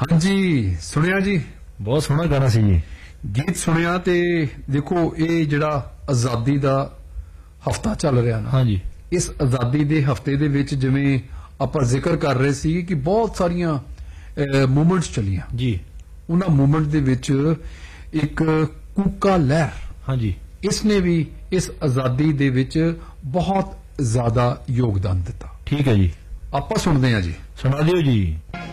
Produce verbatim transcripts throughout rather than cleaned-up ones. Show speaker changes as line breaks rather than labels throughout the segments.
हाँ जी सुनिया जी,
बहुत सोहना गाना सी जी।
गीत सुनिया ते देखो ये जिहड़ा आजादी दा हफ्ता चल रहा ना,
हाँ जी,
इस आजादी दे हफ्ते दे विच जिवें आपां जिक्र कर रहे सी कि बहुत सारियां मूवमेंट्स चलियां
जी।
उन्हां मूवमेंट दे विच एक कूका लहर,
हाँ जी,
इसने भी इस आजादी दे विच बहुत ज्यादा योगदान दिता।
ठीक है जी,
आपां सुनदे हां जी,
सुना दियो जी।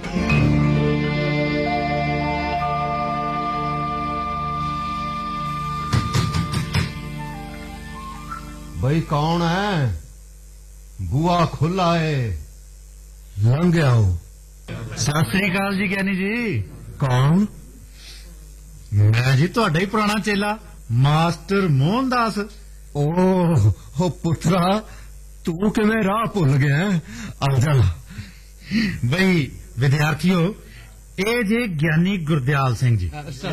बई कौन है? बुआ खुला है, लंघ आओ।
सत श्री अकाल जी ज्ञानी जी।
कौन?
मैं जी तुहाडा ही पुराना चेला मास्टर मोहन दास।
ओह हो पुत्रा, तू किवें राह भुल गया? आ जा।
बई विद्यार्थियों, ए जे ज्ञानी गुरदयाल सिंह जी।
सत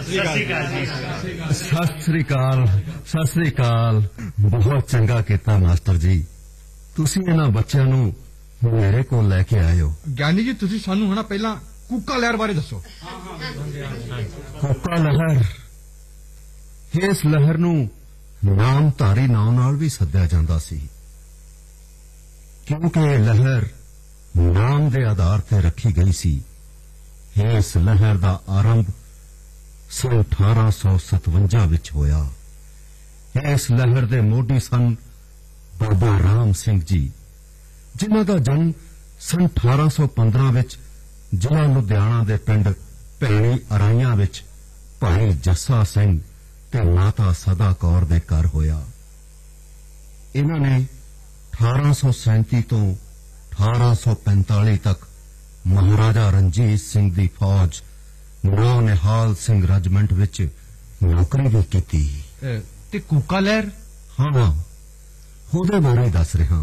श्री अकाल, सत श्री अकाल। बहुत चंगा किया मास्टर जी, तुसी इन्हां बच्चों नूं मेरे कोल लैके आए हो।
ज्ञानी जी तुसी सानू हना पहला कूका लहर बारे दसो।
कूका लहर, इस लहर नूं नामधारी नाम नाल भी सद्या जांदा सी, क्योंकि यह लहर नाम दे आधार ते रखी गई सी। इस लहर दा आरंभ सन अठारह सौ सतवंजा विच होया। इस लहर दे मोढी सन बाबा राम सिंह जी, जिन्हां दा जन्म सन अठारह सौ पंद्रह विच जिला लुधियाना दे पिंड भैणी अराइयां विच भाई जस्सा सिंह ते माता सदा कौर दे घर होया। इन्हां ने अठारह सौ सैंती तो अठारह सौ पैंताली तक महाराजा रणजीत सिंह दी फौज नौ निहाल सिंह रेजिमेंट विच नौकरी भी की।
ते कूका लहर?
हाँ, ਉਹਦੇ ਬਾਰੇ ਦੱਸ ਰਿਹਾ।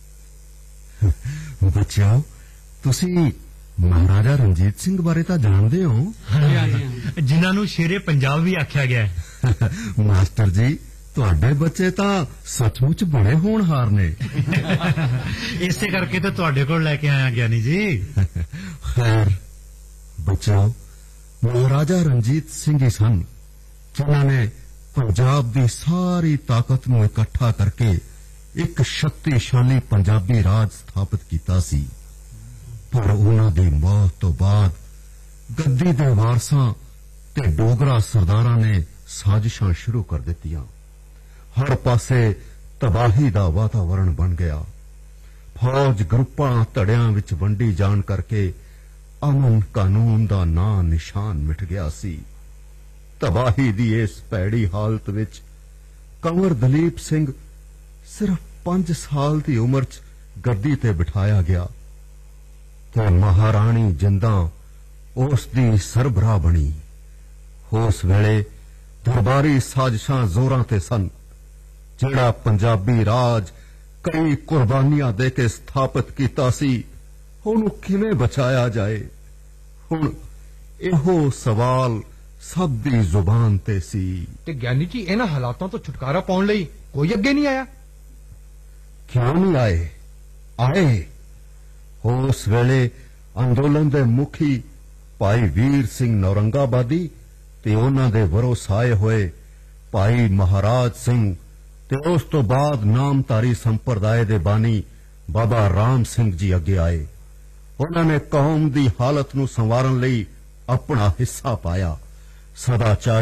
ਬੱਚਿਓ, ਤੁਸੀਂ ਮਹਾਰਾਜਾ ਰਣਜੀਤ ਸਿੰਘ ਬਾਰੇ ਤਾਂ ਜਾਣਦੇ ਹੋ,
ਜਿਨ੍ਹਾਂ ਨੂੰ ਸ਼ੇਰੇ ਪੰਜਾਬ ਵੀ ਆਖਿਆ ਗਿਆ ਹੈ।
ਮਾਸਟਰ ਜੀ, ਤੁਹਾਡੇ ਬੱਚੇ ਤਾਂ ਸੱਚਮੁੱਚ ਬੜੇ ਹੋਣਹਾਰ ਨੇ।
ਇਸੇ ਕਰਕੇ ਤਾਂ ਤੁਹਾਡੇ ਕੋਲ ਲੈ ਕੇ ਆਇਆ ਗਿਆਨੀ ਜੀ।
ਖੈਰ ਬੱਚਿਓ, ਮਹਾਰਾਜਾ ਰਣਜੀਤ ਸਿੰਘ ਹੀ ਸਨ ਜਿਨ੍ਹਾਂ ਨੇ ਪੰਜਾਬ ਦੀ ਸਾਰੀ ਤਾਕਤ ਨੂੰ ਇਕੱਠਾ ਕਰਕੇ ਇੱਕ ਸ਼ਕਤੀਸ਼ਾਲੀ ਪੰਜਾਬੀ ਰਾਜ ਸਥਾਪਿਤ ਕੀਤਾ ਸੀ। ਪਰ ਉਹਨਾਂ ਦੀ ਮੌਤ ਤੋਂ ਬਾਅਦ ਗੱਦੀ ਦੇ ਵਾਰਸਾਂ ਤੇ ਡੋਗਰਾ ਸਰਦਾਰਾਂ ਨੇ ਸਾਜ਼ਿਸ਼ਾਂ ਸ਼ੁਰੂ ਕਰ ਦਿੱਤੀਆਂ। ਹਰ ਪਾਸੇ ਤਬਾਹੀ ਦਾ ਵਾਤਾਵਰਣ ਬਣ ਗਿਆ। ਫੌਜ ਗਰੁੱਪਾਂ ਧੜਿਆਂ ਵਿੱਚ ਵੰਡੀ ਜਾਣ ਕਰਕੇ ਅਮਨ ਕਾਨੂੰਨ ਦਾ ਨਾਂ ਨਿਸ਼ਾਨ ਮਿਟ ਗਿਆ ਸੀ। ਤਬਾਹੀ ਦੀ ਇਸ ਭੈੜੀ ਹਾਲਤ ਵਿੱਚ ਕੰਵਰ ਦਲੀਪ ਸਿੰਘ ਸਿਰਫ ਪੰਜ ਸਾਲ ਦੀ ਉਮਰ 'ਚ ਗੱਦੀ ਤੇ ਬਿਠਾਇਆ ਗਿਆ ਤੇ ਮਹਾਰਾਣੀ ਜਿੰਦਾਂ ਉਸ ਦੀ ਸਰਬਰਾਹ ਬਣੀ। ਉਸ ਵੇਲੇ ਦਰਬਾਰੀ ਸਾਜ਼ਿਸ਼ਾਂ ਜ਼ੋਰਾਂ ਤੇ ਸਨ। ਜਿਹੜਾ ਪੰਜਾਬੀ ਰਾਜ ਕਈ ਕੁਰਬਾਨੀਆਂ ਦੇ ਕੇ ਸਥਾਪਿਤ ਕੀਤਾ ਸੀ, ਉਹਨੂੰ ਕਿਵੇਂ ਬਚਾਇਆ ਜਾਏ? ਹੁਣ ਇਹੋ ਸਵਾਲ ਸਭ ਦੀ ਜ਼ੁਬਾਨ ਤੇ ਸੀ।
ਤੇ ਗਿਆਨੀ ਜੀ, ਇਹਨਾਂ ਹਾਲਾਤਾਂ ਤੋਂ ਛੁਟਕਾਰਾ ਪਾਉਣ ਲਈ ਕੋਈ ਅੱਗੇ ਨਹੀਂ ਆਇਆ?
ਕਿਉਂ ਨਹੀਂ ਆਏ? ਆਏ। ਉਸ ਵੇਲੇ ਅੰਦੋਲਨ ਦੇ ਮੁਖੀ ਭਾਈ ਵੀਰ ਸਿੰਘ ਨੌਰੰਗਾਬਾਦੀ ਤੇ ਉਹਨਾਂ ਦੇ ਵਰੋਸਾਏ ਹੋਏ ਭਾਈ ਮਹਾਰਾਜ ਸਿੰਘ ਤੇ ਉਸ ਤੋਂ ਬਾਅਦ ਨਾਮਧਾਰੀ ਸੰਪਰਦਾਇ ਦੇ ਬਾਨੀ ਬਾਬਾ ਰਾਮ ਸਿੰਘ ਜੀ ਅੱਗੇ ਆਏ। ਉਹਨਾਂ ਨੇ ਕੌਮ ਦੀ ਹਾਲਤ ਨੂੰ ਸੰਵਾਰਨ ਲਈ ਆਪਣਾ ਹਿੱਸਾ ਪਾਇਆ। ਸਦਾਚਾਰ